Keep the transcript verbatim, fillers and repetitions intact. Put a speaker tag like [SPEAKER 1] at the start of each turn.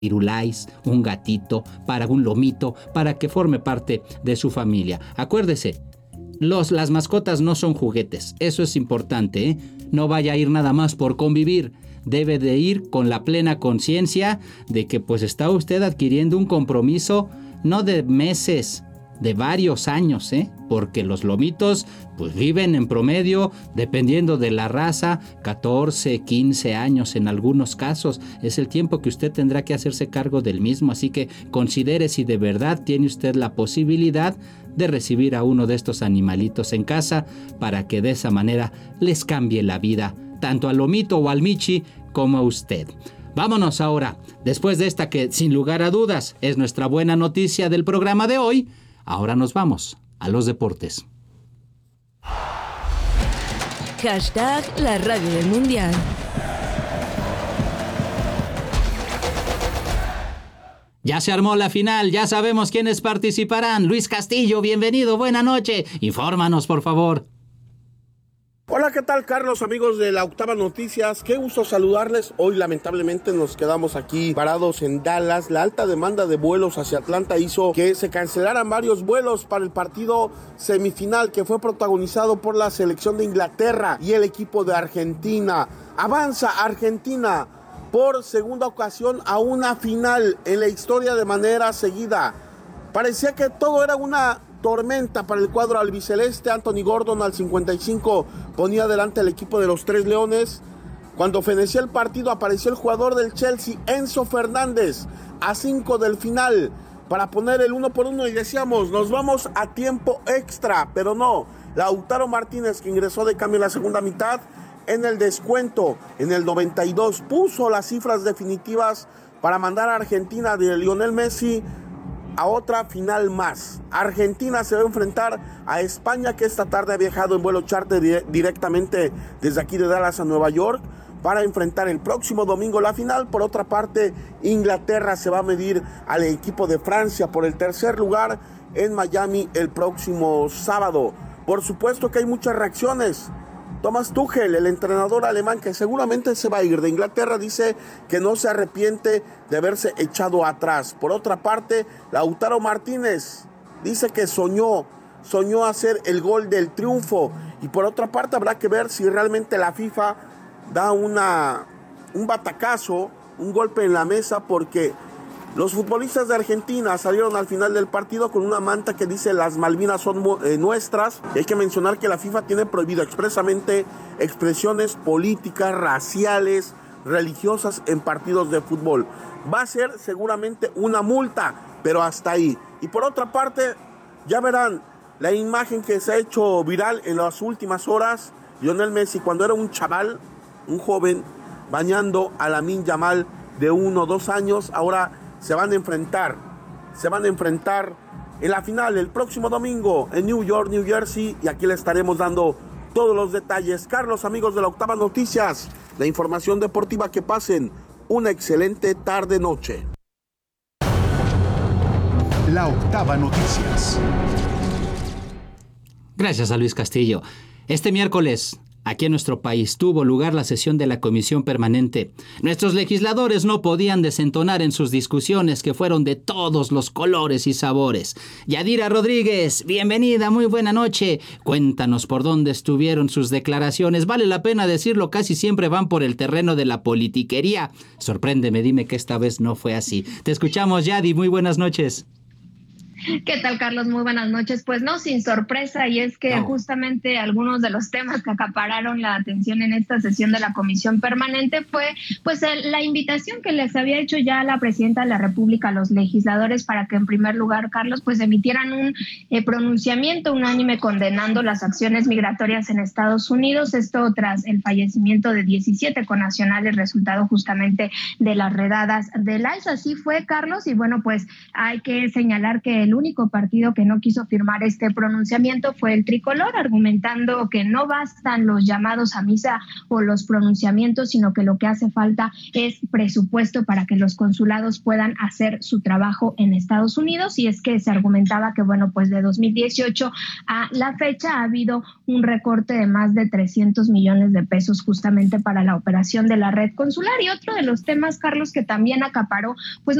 [SPEAKER 1] firulais, un gatito, para un lomito, para que forme parte de su familia. Acuérdese, los, las mascotas no son juguetes, eso es importante, ¿eh? No vaya a ir nada más por convivir, debe de ir con la plena conciencia de que pues está usted adquiriendo un compromiso no de meses, de varios años, ¿eh? Porque los lomitos pues viven en promedio, dependiendo de la raza, catorce, quince años en algunos casos. Es el tiempo que usted tendrá que hacerse cargo del mismo, así que considere si de verdad tiene usted la posibilidad de recibir a uno de estos animalitos en casa para que de esa manera les cambie la vida, tanto al lomito o al michi como a usted. Vámonos ahora, después de esta que sin lugar a dudas es nuestra buena noticia del programa de hoy. Ahora nos vamos a los deportes.
[SPEAKER 2] Hashtag la radio del mundial.
[SPEAKER 1] Ya se armó la final, ya sabemos quiénes participarán. Luis Castillo, bienvenido, buena noche. Infórmanos, por favor.
[SPEAKER 3] Hola, ¿qué tal, Carlos? Amigos de la Octava Noticias, qué gusto saludarles. Hoy lamentablemente nos quedamos aquí parados en Dallas. La alta demanda de vuelos hacia Atlanta hizo que se cancelaran varios vuelos para el partido semifinal que fue protagonizado por la selección de Inglaterra y el equipo de Argentina. Avanza Argentina por segunda ocasión a una final en la historia de manera seguida. Parecía que todo era una tormenta para el cuadro albiceleste. Anthony Gordon al cincuenta y cinco ponía adelante al equipo de los Tres Leones. Cuando fenecía el partido apareció el jugador del Chelsea, Enzo Fernández, a cinco del final para poner el uno por uno y decíamos, nos vamos a tiempo extra, pero no. Lautaro Martínez, que ingresó de cambio en la segunda mitad, en el descuento, en el noventa y dos, puso las cifras definitivas para mandar a Argentina de Lionel Messi a otra final más. Argentina se va a enfrentar a España, que esta tarde ha viajado en vuelo charter di- directamente desde aquí de Dallas a Nueva York para enfrentar el próximo domingo la final. Por otra parte, Inglaterra se va a medir al equipo de Francia por el tercer lugar en Miami el próximo sábado. Por supuesto que hay muchas reacciones. Thomas Tuchel, el entrenador alemán que seguramente se va a ir de Inglaterra, dice que no se arrepiente de haberse echado atrás. Por otra parte, Lautaro Martínez dice que soñó, soñó hacer el gol del triunfo. Y por otra parte habrá que ver si realmente la FIFA da una, un batacazo, un golpe en la mesa, porque los futbolistas de Argentina salieron al final del partido con una manta que dice las Malvinas son eh, nuestras. Y hay que mencionar que la FIFA tiene prohibido expresamente expresiones políticas, raciales, religiosas en partidos de fútbol. Va a ser seguramente una multa, pero hasta ahí. Y por otra parte, ya verán la imagen que se ha hecho viral en las últimas horas. Lionel Messi, cuando era un chaval, un joven, bañando a Lamine Yamal de uno o dos años, ahora se van a enfrentar, se van a enfrentar en la final el próximo domingo en New York, New Jersey, y aquí le estaremos dando todos los detalles. Carlos, amigos de la Octava Noticias, la información deportiva, que pasen una excelente tarde-noche.
[SPEAKER 4] La Octava Noticias.
[SPEAKER 1] Gracias a Luis Castillo. Este miércoles, aquí en nuestro país, tuvo lugar la sesión de la Comisión Permanente. Nuestros legisladores no podían desentonar en sus discusiones, que fueron de todos los colores y sabores. Yadira Rodríguez, bienvenida, muy buena noche. Cuéntanos por dónde estuvieron sus declaraciones. Vale la pena decirlo, casi siempre van por el terreno de la politiquería. Sorpréndeme, dime que esta vez no fue así. Te escuchamos, Yadi, muy buenas noches.
[SPEAKER 5] ¿Qué tal, Carlos? Muy buenas noches. Pues no, sin sorpresa, y es que no. justamente algunos de los temas que acapararon la atención en esta sesión de la Comisión Permanente fue pues el, la invitación que les había hecho ya la Presidenta de la República a los legisladores para que en primer lugar, Carlos, pues emitieran un eh, pronunciamiento unánime condenando las acciones migratorias en Estados Unidos, esto tras el fallecimiento de diecisiete connacionales resultado justamente de las redadas del I C E. Así fue, Carlos, y bueno, pues hay que señalar que el el único partido que no quiso firmar este pronunciamiento fue el Tricolor, argumentando que no bastan los llamados a misa o los pronunciamientos, sino que lo que hace falta es presupuesto para que los consulados puedan hacer su trabajo en Estados Unidos. Y es que se argumentaba que, bueno, pues de dos mil dieciocho a la fecha ha habido un recorte de más de trescientos millones de pesos justamente para la operación de la red consular. Y otro de los temas, Carlos, que también acaparó pues